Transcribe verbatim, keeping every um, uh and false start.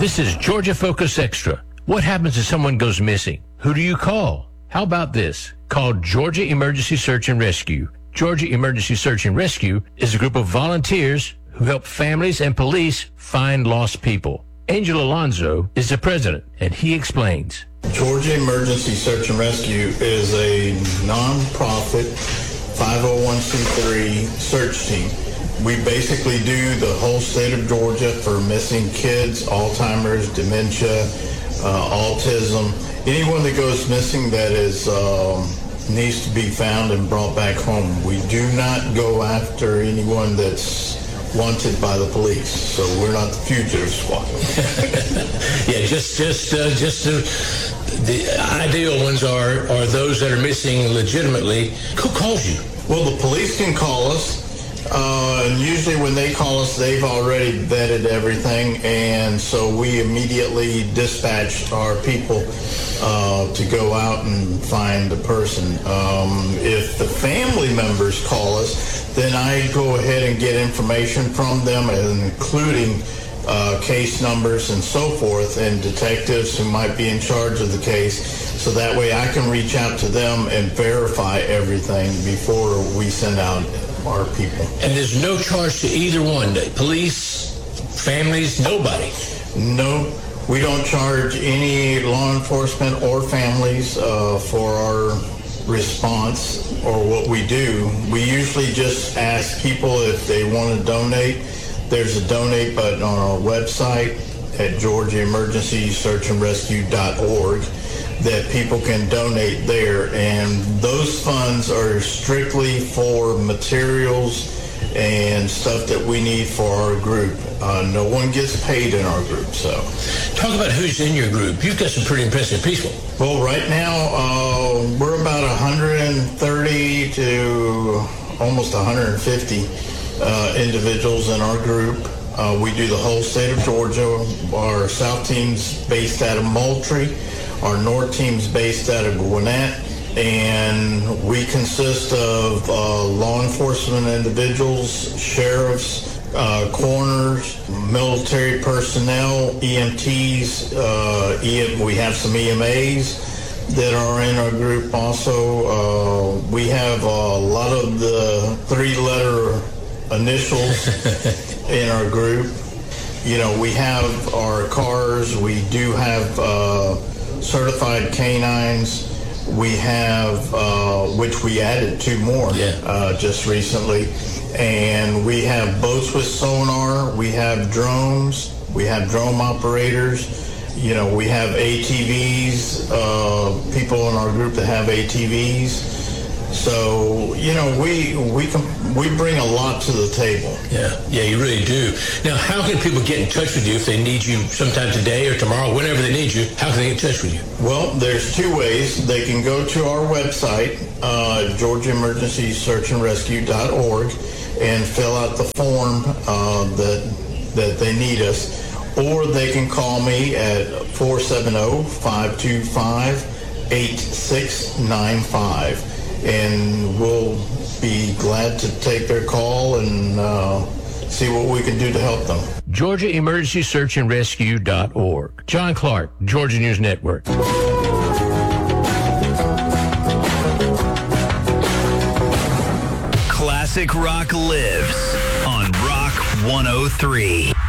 This is Georgia Focus Extra. What happens if someone goes missing? Who do you call? How about this? Call Georgia Emergency Search and Rescue. Georgia Emergency Search and Rescue is a group of volunteers who help families and police find lost people. Angel Alonzo is the president, and he explains. Georgia Emergency Search and Rescue is a nonprofit five oh one c three search team. We basically do the whole state of Georgia for missing kids, Alzheimer's, dementia, uh, autism. Anyone that goes missing that is um, needs to be found and brought back home. We do not go after anyone that's wanted by the police, so we're not the fugitive squad. yeah, just just uh, just uh, the ideal ones are are those that are missing legitimately. Who calls you? Well, the police can call us. Uh, and usually when they call us, they've already vetted everything, and so we immediately dispatch our people uh, to go out and find the person. Um, if the family members call us, then I go ahead and get information from them, including uh, case numbers and so forth, and detectives who might be in charge of the case, so that way I can reach out to them and verify everything before we send out our people. And there's no charge to either one, police, families, nobody. No, we don't charge any law enforcement or families uh, for our response or what we do. We usually just ask people if they want to donate. There's a donate button on our website at georgia emergency search and rescue dot org that people can donate there, and those funds are strictly for materials and stuff that we need for our group. Uh, no one gets paid in our group. So, talk about who's in your group. You've got some pretty impressive people. Well, right now uh, we're about one hundred thirty to almost one hundred fifty uh, individuals in our group. Uh, we do the whole state of Georgia. Our South team's based out of Moultrie. Our North team's based out of Gwinnett, and we consist of uh, law enforcement individuals, sheriffs, uh, coroners, military personnel, E M Ts. Uh, e- we have some E M As that are in our group also. Uh, we have a lot of the three-letter initials in our group. You know, we have our cars. We do have Uh, certified canines. We have, uh, which we added two more yeah. uh, just recently. And we have boats with sonar. We have drones. We have drone operators. You know, we have A T Vs, uh, people in our group that have A T Vs. So, you know, we we can, we bring a lot to the table. Yeah, yeah, you really do. Now, how can people get in touch with you if they need you sometime today or tomorrow, whenever they need you? How can they get in touch with you? Well, there's two ways. They can go to our website, uh, georgia emergency search and rescue dot org, and fill out the form uh, that that they need us. Or they can call me at four seven zero, five two five, eight six nine five. And we'll be glad to take their call and uh, see what we can do to help them. georgia emergency search and rescue dot org. John Clark, Georgia News Network. Classic rock lives on Rock one oh three.